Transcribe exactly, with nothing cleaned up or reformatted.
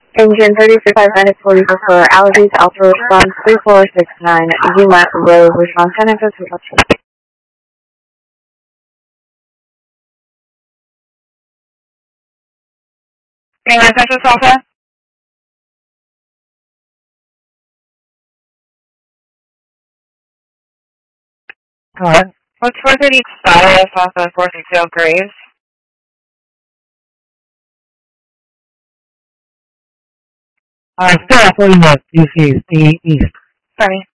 Engine thirty-three five nine forty for Allergies Alpha Response three four six nine Yuma Road, Response ten X Hotel. Mainland Central Southwest. Alright. What's four thirty status off of four sixty Graves? Uh, still forty north, D C, the east. Sorry.